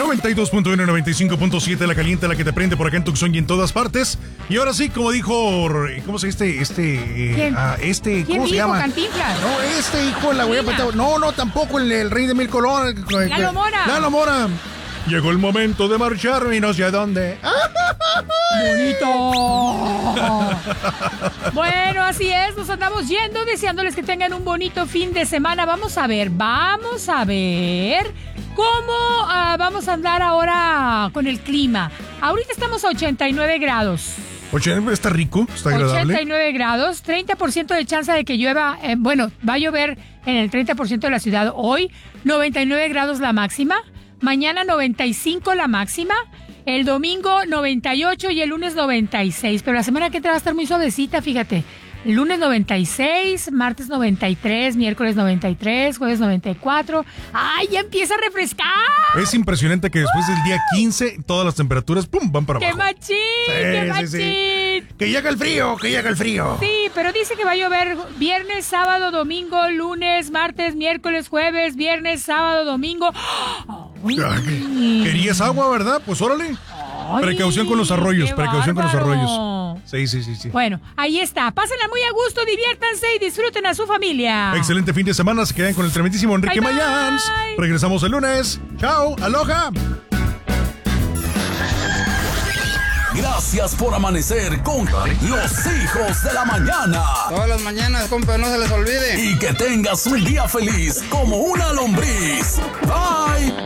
92.1, 95.7, la caliente, la que te prende por acá en Tucson y en todas partes. Y ahora sí, como dijo, ¿cómo se ¿Quién? ¿Cómo se llama? Cantinflas. No, hijo de la huella patada. No, tampoco el rey de mil colores. Lalo Mora. Llegó el momento de marcharme y no sé a dónde. ¡Bonito! Bueno, así es, nos andamos yendo, deseándoles que tengan un bonito fin de semana. Vamos a ver cómo vamos a andar ahora con el clima. Ahorita estamos a 89 grados. Está rico, está agradable. 89 grados, 30% de chance de que llueva. Va a llover en el 30% de la ciudad hoy. 99 grados la máxima. Mañana 95 la máxima. El domingo 98 y el lunes 96. Pero la semana que entra va a estar muy suavecita, fíjate. El lunes 96, martes 93, miércoles 93, jueves 94. ¡Ay, ya empieza a refrescar! Es impresionante que después del día 15 todas las temperaturas ¡pum! Van para abajo. ¡Qué machín! ¡Qué machín! Sí. ¡Que llega el frío! Sí, pero dice que va a llover viernes, sábado, domingo, lunes, martes, miércoles, jueves, viernes, sábado, domingo. ¿Querías agua, verdad? Pues órale. Precaución con los arroyos, Sí. Bueno, ahí está. Pásenla muy a gusto, diviértanse y disfruten a su familia. Excelente fin de semana. Se quedan con el tremendísimo Enrique Mayans. Regresamos el lunes. Chao, aloha. Gracias por amanecer con los hijos de la mañana. Todas las mañanas, compa, no se les olvide. Y que tengas un día feliz como una lombriz. Bye.